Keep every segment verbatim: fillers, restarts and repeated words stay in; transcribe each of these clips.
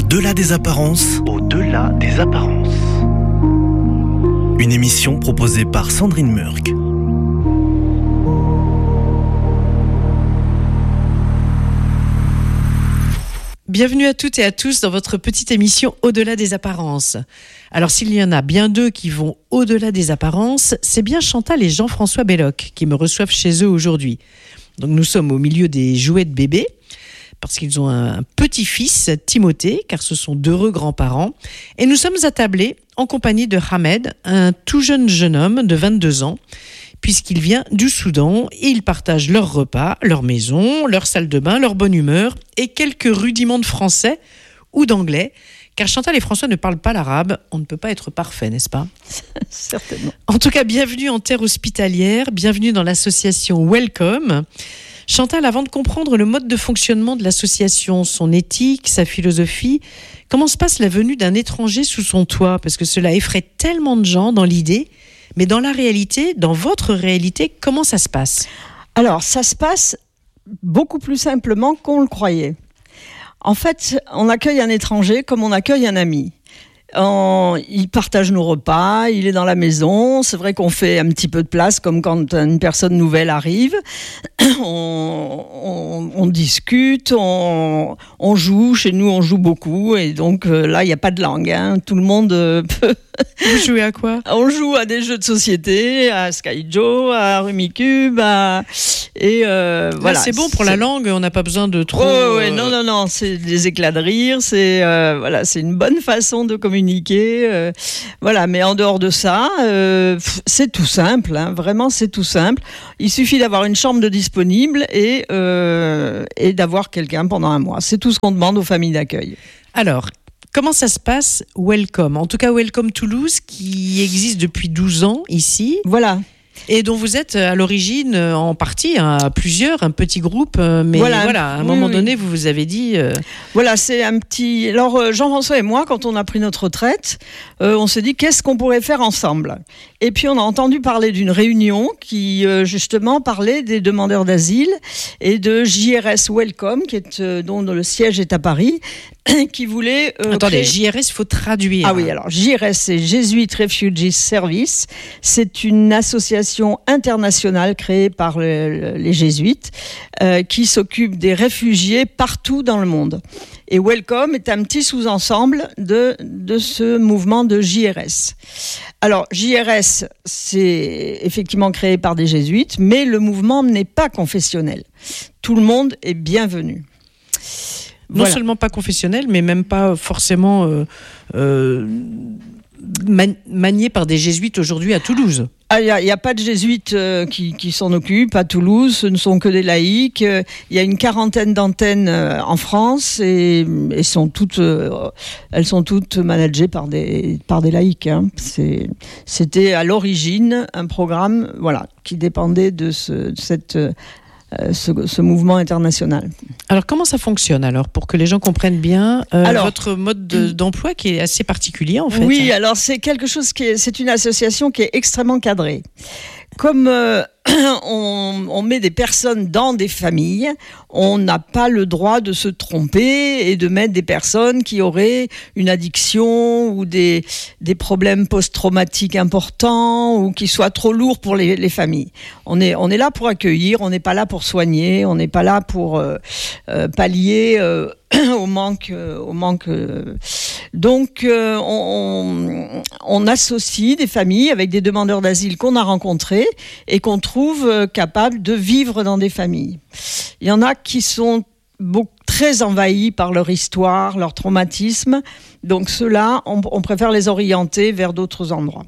Au-delà des apparences. Au-delà des apparences. Une émission proposée par Sandrine Murk. Bienvenue à toutes et à tous dans votre petite émission Au-delà des apparences. Alors s'il y en a bien deux qui vont au-delà des apparences, c'est bien Chantal et Jean-François Belloc qui me reçoivent chez eux aujourd'hui. Donc nous sommes au milieu des jouets de bébés, parce qu'ils ont un petit-fils, Timothée, car ce sont d'heureux grands-parents. Et nous sommes attablés en compagnie de Hamed, un tout jeune jeune homme de vingt-deux ans, puisqu'il vient du Soudan et ils partagent leur repas, leur maison, leur salle de bain, leur bonne humeur et quelques rudiments de français ou d'anglais. Car Chantal et François ne parlent pas l'arabe, on ne peut pas être parfait, n'est-ce pas ? Certainement. En tout cas, bienvenue en terre hospitalière, bienvenue dans l'association Welcome. Chantal, avant de comprendre le mode de fonctionnement de l'association, son éthique, sa philosophie, comment se passe la venue d'un étranger sous son toit ? Parce que cela effraie tellement de gens dans l'idée, mais dans la réalité, dans votre réalité, comment ça se passe ? Alors, ça se passe beaucoup plus simplement qu'on le croyait. En fait, on accueille un étranger comme on accueille un ami. On, il partage nos repas, il est dans la maison. C'est vrai qu'on fait un petit peu de place, comme quand une personne nouvelle arrive. On, on, on discute, on, on joue. Chez nous, on joue beaucoup, et donc euh, là, il n'y a pas de langue. Hein. Tout le monde euh, peut. Vous jouez à quoi ? On joue à des jeux de société, à Skyjo, à Rumicube, à... et euh, Là, voilà. c'est bon pour c'est... la langue, on n'a pas besoin de trop. Oh, ouais, euh... non, non, non, c'est des éclats de rire, c'est euh, voilà, c'est une bonne façon de communiquer, euh, voilà. Mais en dehors de ça, euh, c'est tout simple, hein, vraiment, c'est tout simple. Il suffit d'avoir une chambre de disponible et euh, et d'avoir quelqu'un pendant un mois. C'est tout ce qu'on demande aux familles d'accueil. Alors. Comment ça se passe, Welcome ? En tout cas, Welcome Toulouse, qui existe depuis douze ans ici. Voilà. Et dont vous êtes à l'origine, en partie, à plusieurs, un petit groupe. Mais voilà, voilà à un oui, moment oui. donné, vous vous avez dit... Euh... Voilà, c'est un petit... Alors, Jean-François et moi, quand on a pris notre retraite, euh, on s'est dit, qu'est-ce qu'on pourrait faire ensemble ? Et puis, on a entendu parler d'une réunion qui, euh, justement, parlait des demandeurs d'asile et de J R S Welcome, qui est, euh, dont le siège est à Paris, qui voulait... Euh, Attendez, créer... J R S, il faut traduire. Ah oui, alors, J R S, c'est Jesuit Refugees Service. C'est une association internationale créée par le, les jésuites euh, qui s'occupe des réfugiés partout dans le monde. Et Welcome est un petit sous-ensemble de, de ce mouvement de J R S. Alors, J R S, c'est effectivement créé par des jésuites, mais le mouvement n'est pas confessionnel. Tout le monde est bienvenu. Non voilà. Seulement pas confessionnel, mais même pas forcément euh, euh, man- manié par des jésuites aujourd'hui à Toulouse. Ah, il n'y a, a pas de jésuites euh, qui, qui s'en occupent à Toulouse, ce ne sont que des laïcs. Il euh, y a une quarantaine d'antennes euh, en France et, et sont toutes, euh, elles sont toutes managées par des, par des laïcs. Hein. C'est, c'était à l'origine un programme voilà, qui dépendait de, ce, de cette... Euh, Ce, ce mouvement international. Alors comment ça fonctionne alors pour que les gens comprennent bien euh, alors, votre mode de, d'emploi qui est assez particulier en fait. Oui, alors c'est quelque chose qui est, c'est une association qui est extrêmement cadrée. Comme euh, on, on met des personnes dans des familles, on n'a pas le droit de se tromper et de mettre des personnes qui auraient une addiction ou des, des problèmes post-traumatiques importants ou qui soient trop lourds pour les, les familles. On est, on est là pour accueillir, on n'est pas là pour soigner, on n'est pas là pour euh, euh, pallier euh, au manque. Euh, au manque euh. Donc, euh, on, on associe des familles avec des demandeurs d'asile qu'on a rencontrés et qu'on trouve euh, capables de vivre dans des familles. Il y en a qui sont beaucoup, très envahis par leur histoire, leur traumatisme. Donc, ceux-là, on, on préfère les orienter vers d'autres endroits.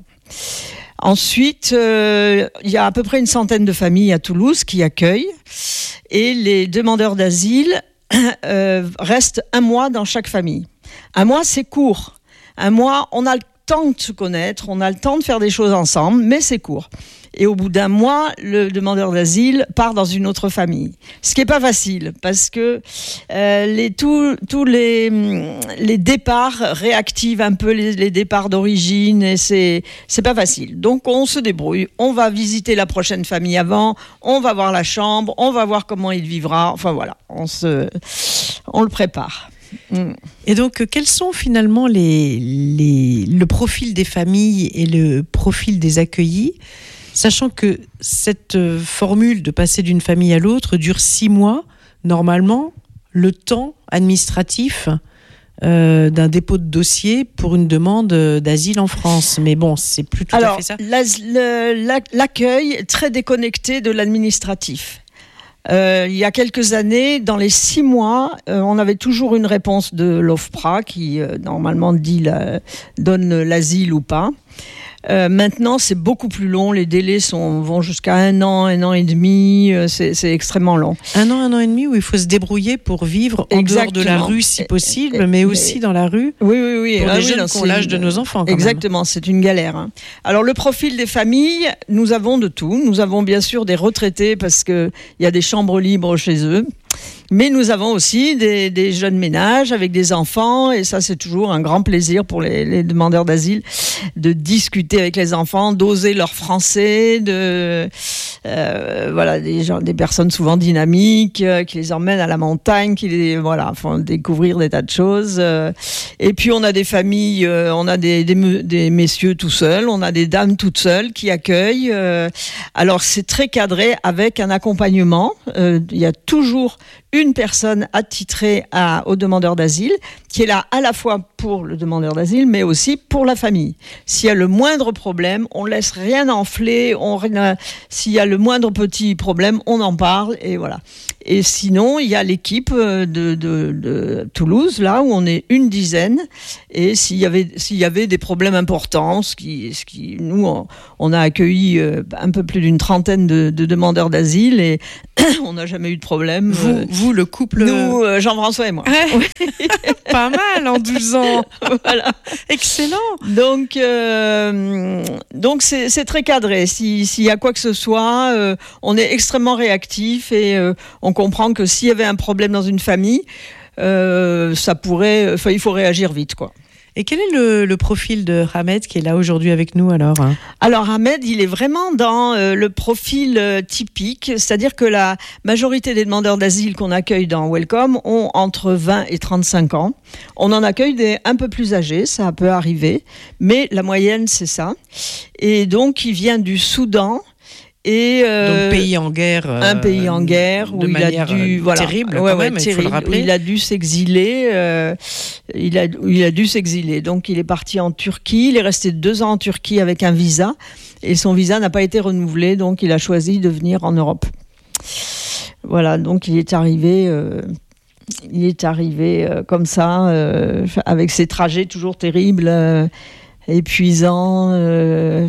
Ensuite, euh, il y a à peu près une centaine de familles à Toulouse qui accueillent et les demandeurs d'asile euh, restent un mois dans chaque famille. Un mois, c'est court. Un mois, on a le temps de se connaître, on a le temps de faire des choses ensemble, mais c'est court. Et au bout d'un mois, le demandeur d'asile part dans une autre famille. Ce qui n'est pas facile, parce que euh, les, tous, tous les, les départs réactivent un peu les, les départs d'origine, et c'est, c'est pas facile. Donc on se débrouille, on va visiter la prochaine famille avant, on va voir la chambre, on va voir comment il vivra, enfin voilà, on, se, on le prépare. Mm. Et donc, quels sont finalement les, les, le profil des familles et le profil des accueillis, sachant que cette formule de passer d'une famille à l'autre dure six mois, normalement, le temps administratif Euh, d'un dépôt de dossier pour une demande d'asile en France. Mais bon, c'est plus tout Alors, à fait ça. la, le, la, l'accueil est très déconnecté de l'administratif. Euh, il y a quelques années, dans les six mois, euh, on avait toujours une réponse de l'OFPRA qui, euh, normalement, dit la, donne l'asile ou pas. Euh, maintenant, c'est beaucoup plus long. Les délais sont, vont jusqu'à un an, un an et demi. Euh, c'est, c'est extrêmement long. Un an, un an et demi où il faut se débrouiller pour vivre en Exactement. dehors de la rue si possible, Et, et, mais et, aussi dans la rue. Oui, oui, oui. Pour ah, les oui, jeunes non, qui ont l'âge de nos enfants. Quand Exactement, même. C'est une galère. Hein. Alors, le profil des familles, nous avons de tout. Nous avons bien sûr des retraités parce qu'il y a des chambres libres chez eux. Mais nous avons aussi des, des jeunes ménages avec des enfants, et ça c'est toujours un grand plaisir pour les, les demandeurs d'asile de discuter avec les enfants, d'oser leur français, de euh, voilà des gens, des personnes souvent dynamiques euh, qui les emmènent à la montagne, qui les voilà font découvrir des tas de choses. Euh, et puis on a des familles, euh, on a des, des des messieurs tout seuls, on a des dames toutes seules qui accueillent. Euh, alors c'est très cadré avec un accompagnement. Euh, il y a toujours une personne attitrée à, aux demandeurs d'asile, qui est là à la fois pour le demandeur d'asile, mais aussi pour la famille. S'il y a le moindre problème, on ne laisse rien enfler. On, s'il y a le moindre petit problème, on en parle, et voilà. Et sinon, il y a l'équipe de, de, de Toulouse, là, où on est une dizaine, et s'il y avait, s'il y avait des problèmes importants, ce qui, ce qui, nous, on, on a accueilli un peu plus d'une trentaine de, de demandeurs d'asile, et on n'a jamais eu de problème. Vous, vous le couple... Nous, Jean-François et moi. Ouais. Pas mal en douze ans. Voilà. Excellent. Donc, euh, donc c'est, c'est très cadré. Si, s'il y a quoi que ce soit, euh, on est extrêmement réactif, et euh, on comprend que s'il y avait un problème dans une famille, euh, ça pourrait, enfin, il faut réagir vite, quoi. Et quel est le, le profil de Hamed qui est là aujourd'hui avec nous alors ? Alors Hamed, il est vraiment dans euh, le profil euh, typique, c'est-à-dire que la majorité des demandeurs d'asile qu'on accueille dans Welcome ont entre vingt et trente-cinq ans. On en accueille des un peu plus âgés, ça peut arriver, mais la moyenne c'est ça. Et donc il vient du Soudan. Et euh, donc pays en guerre, euh, un pays en guerre où de il manière a dû, voilà, terrible, ouais, quand ouais, même, il terrible, faut le rappeler. où il a dû s'exiler. Euh, il a, il a dû s'exiler. Donc il est parti en Turquie. Il est resté deux ans en Turquie avec un visa, et son visa n'a pas été renouvelé. Donc il a choisi de venir en Europe. Voilà. Donc il est arrivé. Euh, il est arrivé euh, comme ça, euh, avec ses trajets toujours terribles, euh, épuisants. Euh,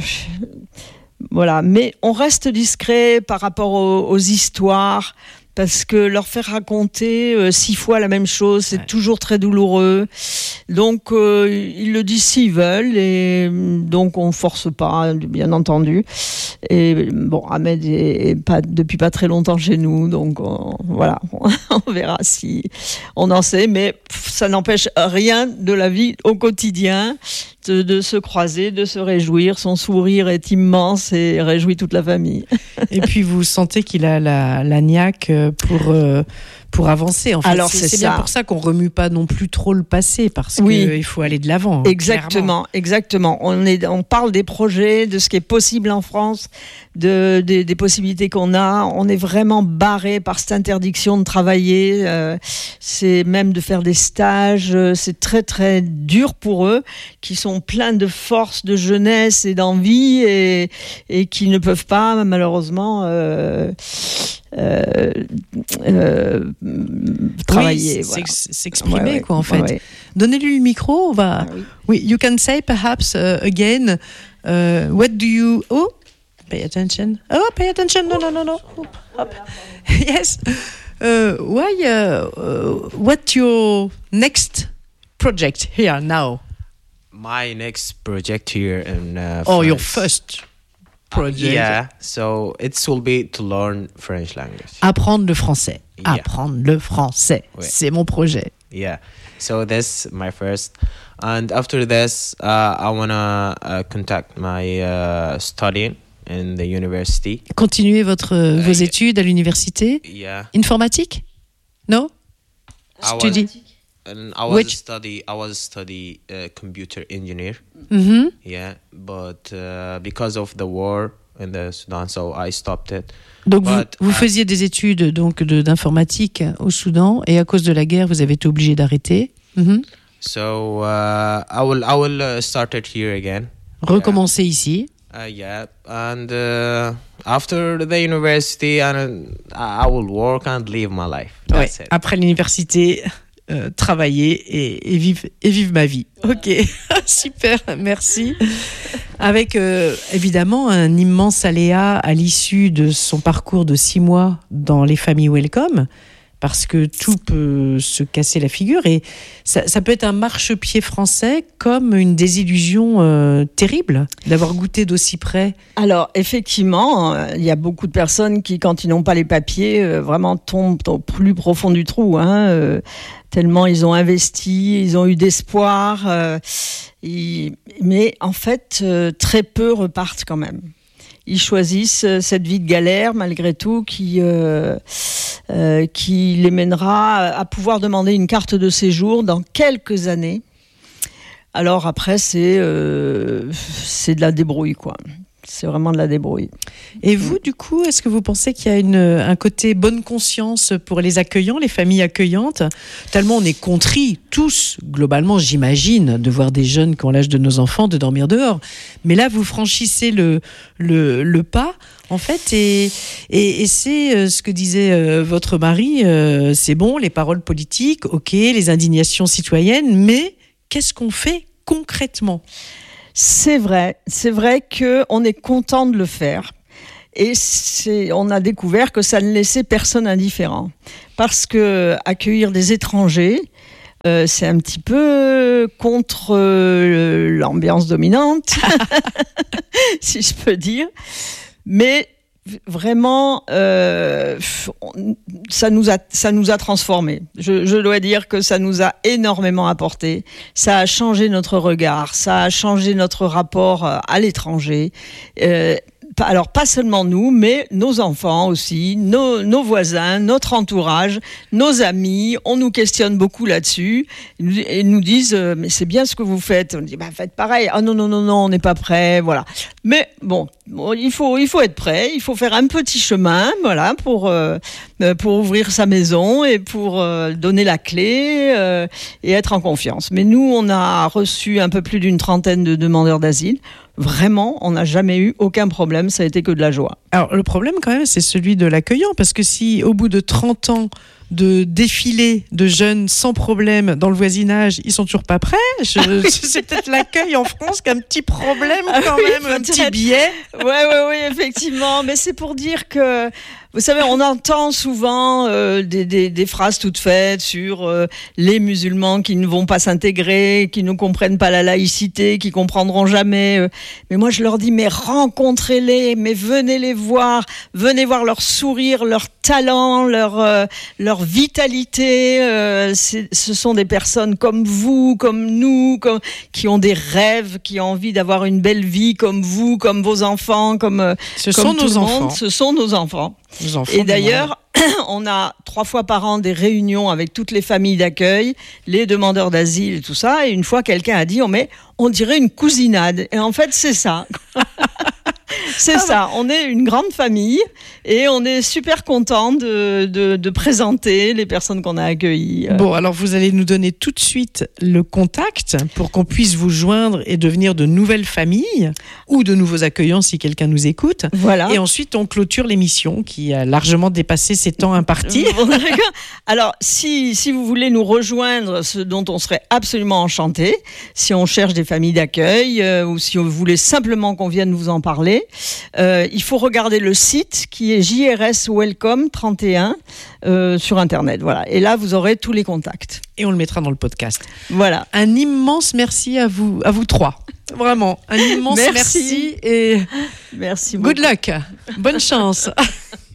Voilà, mais on reste discret par rapport aux, aux histoires, parce que leur faire raconter euh, six fois la même chose, c'est ouais. toujours très douloureux. Donc, euh, ils le disent s'ils veulent, et donc on force pas, bien entendu. Et bon, Hamed est, est pas, depuis pas très longtemps chez nous, donc on, voilà, on verra si on en sait, mais ça n'empêche rien de la vie au quotidien. De, de se croiser, de se réjouir. Son sourire est immense et réjouit toute la famille. Et puis vous sentez qu'il a la, la niaque pour, euh, pour avancer. En fait, Alors, c'est, c'est, c'est bien pour ça qu'on remue pas non plus trop le passé, parce oui. qu'il faut aller de l'avant. Exactement, clairement. exactement. On, est, on parle des projets, de ce qui est possible en France, de, de, des possibilités qu'on a. On est vraiment barré par cette interdiction de travailler. Euh, c'est même de faire des stages. C'est très, très dur pour eux, qui sont pleins de force, de jeunesse et d'envie, et, et qui ne peuvent pas, malheureusement, euh, euh, euh, travailler. Oui, voilà. s'exprimer, ouais, ouais, quoi, en fait. Ouais. Donnez-lui le micro, on va... Ah, oui. oui, you can say perhaps uh, again, uh, what do you... Oh, pay attention. Oh, pay attention, no, no, no, no. Hop. Yes. Uh, why, uh, uh, what's your next project here now? My next project here in uh, Oh, France. your first project. Uh, yeah, so it will be to learn French language. Apprendre le français. Yeah. Apprendre le français. Oui. C'est mon projet. Yeah, so this my first, and after this, uh, I wanna uh, contact my uh, studying in the university. Continuez votre, Uh, vos yeah. études à l'université. Yeah. Informatique? No? I Study. and I was Which- study. I was study uh, computer engineer. Mhm. Yeah, but uh, because of the war in the Sudan, so I stopped it. Donc vous, But, vous uh, faisiez des études donc de, d'informatique au Soudan et à cause de la guerre, vous avez été obligé d'arrêter. Mhm. So uh, I will I will uh, start it here again. Recommencer ici. Uh, yeah, and uh, after the university, and I I will work and live my life. Ouais. That's it. Après l'université, euh, travailler et, et, vivre, et vivre ma vie. Ok, super, merci. Avec euh, évidemment un immense aléa à l'issue de son parcours de six mois dans les familles Welcome, parce que tout peut se casser la figure et ça, ça peut être un marchepied français comme une désillusion euh, terrible d'avoir goûté d'aussi près. Alors, effectivement, euh, il y a beaucoup de personnes qui, quand ils n'ont pas les papiers, euh, vraiment tombent au plus profond du trou, hein, euh, tellement ils ont investi, ils ont eu d'espoir. euh, ils- Mais en fait, euh, très peu repartent quand même. Ils choisissent euh, cette vie de galère, malgré tout, qui, euh, euh, qui les mènera à pouvoir demander une carte de séjour dans quelques années. Alors après, c'est euh, c'est de la débrouille, quoi. C'est vraiment de la débrouille. Et vous, du coup, est-ce que vous pensez qu'il y a une, un côté bonne conscience pour les accueillants, les familles accueillantes ? Tellement on est contris, tous, globalement, j'imagine, de voir des jeunes qui ont l'âge de nos enfants, de dormir dehors. Mais là, vous franchissez le, le, le pas, en fait, et, et, et c'est euh, ce que disait euh, votre mari, euh, c'est bon, les paroles politiques, ok, les indignations citoyennes, mais qu'est-ce qu'on fait concrètement ? C'est vrai, c'est vrai qu'on est content de le faire. Et c'est, on a découvert que ça ne laissait personne indifférent. Parce que accueillir des étrangers, euh, c'est un petit peu contre euh, l'ambiance dominante, si je peux dire. Mais vraiment, euh, on- ça nous a, ça nous a transformés. Je, je dois dire que ça nous a énormément apporté. Ça a changé notre regard, ça a changé notre rapport euh, à l'étranger. Euh, pas- alors pas seulement nous, mais nos enfants aussi, nos, nos voisins, notre entourage, nos amis. On nous questionne beaucoup là-dessus et nous, et nous disent euh, mais c'est bien ce que vous faites. On dit bah faites pareil. Ah non non non non, on n'est pas prêt. Voilà. Mais bon, bon, il faut il faut être prêt. Il faut faire un petit chemin, voilà, pour euh, euh, pour ouvrir sa maison et pour euh, donner la clé euh, et être en confiance. Mais nous, on a reçu un peu plus d'une trentaine de demandeurs d'asile. Vraiment, on n'a jamais eu aucun problème, ça a été que de la joie. Alors, le problème, quand même, c'est celui de l'accueillant, parce que si, au bout de trente ans de défilé de jeunes sans problème dans le voisinage, ils sont toujours pas prêts, je, c'est peut-être l'accueil en France qui a un petit problème quand Ah oui, même, un petit peut-être. biais. Ouais, ouais, ouais, effectivement. Mais c'est pour dire que, vous savez, on entend souvent euh, des, des, des phrases toutes faites sur euh, les musulmans qui ne vont pas s'intégrer, qui ne comprennent pas la laïcité, qui comprendront jamais. euh. Mais moi, je leur dis, mais rencontrez-les, mais venez les voir, venez voir leur sourire, leur talent, leur euh, leur vitalité. Euh, c'est, ce sont des personnes comme vous, comme nous, comme, qui ont des rêves, qui ont envie d'avoir une belle vie comme vous, comme vos enfants, comme euh, Ce comme sont tout nos le enfants. monde. Ce sont nos enfants. Nos enfants Et du d'ailleurs, on a trois fois par an des réunions avec toutes les familles d'accueil, les demandeurs d'asile et tout ça. Et une fois, quelqu'un a dit, oh, mais on dirait une cousinade. Et en fait, c'est ça. C'est ça, on est une grande famille et on est super content de, de, de présenter les personnes qu'on a accueillies. Bon, alors vous allez nous donner tout de suite le contact pour qu'on puisse vous joindre et devenir de nouvelles familles ou de nouveaux accueillants si quelqu'un nous écoute. Voilà. Et ensuite, on clôture l'émission qui a largement dépassé ses temps impartis. Bon, d'accord. Alors, si, si vous voulez nous rejoindre, ce dont on serait absolument enchanté, si on cherche des familles d'accueil euh, ou si vous voulez simplement qu'on vienne vous en parler, euh, il faut regarder le site qui est J R S Welcome trente et un euh, sur Internet. Voilà. Et là, vous aurez tous les contacts. Et on le mettra dans le podcast. Voilà. Un immense merci à vous, à vous trois. Vraiment, un immense merci, Merci. et Merci beaucoup. good luck. Bonne chance.